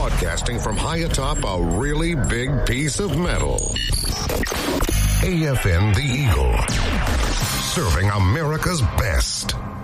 Broadcasting from high atop a really big piece of metal. AFN The Eagle. Serving America's best.